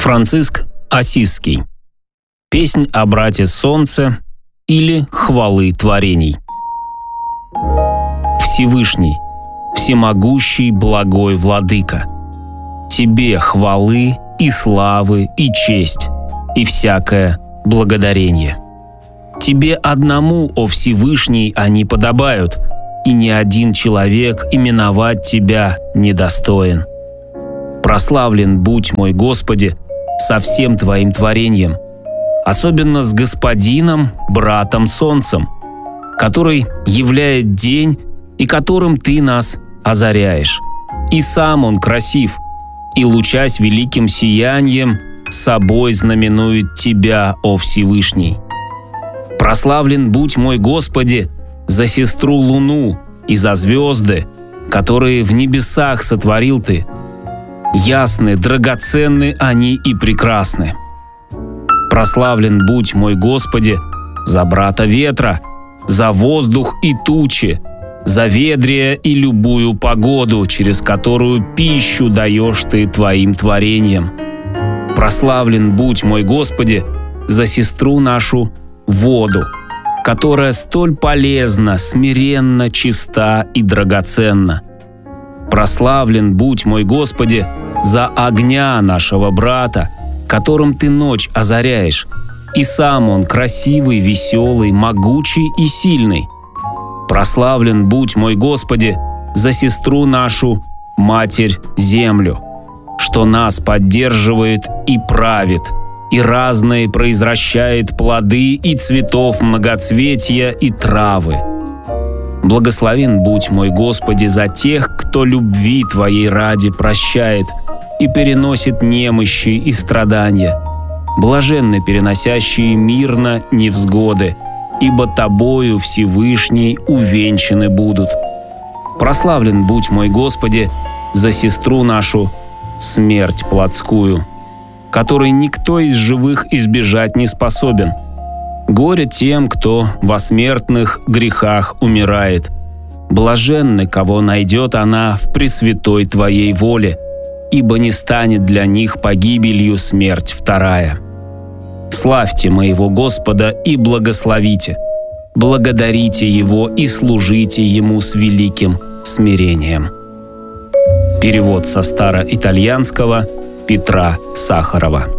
Франциск Ассизский. Песнь о брате Солнце или хвалы творений. Всевышний, всемогущий, благой Владыка, Тебе хвалы и славы и честь и всякое благодарение. Тебе одному, о Всевышний, они подобают, и ни один человек именовать Тебя недостоин. Прославлен будь, мой Господи, со всем Твоим творением, особенно с Господином, братом Солнцем, который являет день и которым Ты нас озаряешь. И сам Он красив, и, лучась великим сиянием, собой знаменует Тебя, о Всевышний. Прославлен будь, мой Господи, за сестру Луну и за звезды, которые в небесах сотворил Ты. Ясны, драгоценны они и прекрасны. Прославлен будь, мой Господи, за брата ветра, за воздух и тучи, за ветрие и любую погоду, через которую пищу даешь Ты Твоим творениям. Прославлен будь, мой Господи, за сестру нашу воду, которая столь полезна, смиренно, чиста и драгоценна. Прославлен будь, мой Господи, за огня нашего брата, которым Ты ночь озаряешь, и сам он красивый, веселый, могучий и сильный. Прославлен будь, мой Господи, за сестру нашу, Матерь Землю, что нас поддерживает и правит, и разные произвращает плоды и цветов многоцветия и травы. Благословен будь, мой Господи, за тех, кто любви Твоей ради прощает и переносит немощи и страдания. Блаженны переносящие мирно невзгоды, ибо Тобою, Всевышний, увенчаны будут. Прославлен будь, мой Господи, за сестру нашу, смерть плотскую, которой никто из живых избежать не способен. Горе тем, кто во смертных грехах умирает. Блаженны, кого найдет она в пресвятой Твоей воле, ибо не станет для них погибелью смерть вторая. Славьте моего Господа и благословите, благодарите Его и служите Ему с великим смирением. Перевод со староитальянского Петра Сахарова.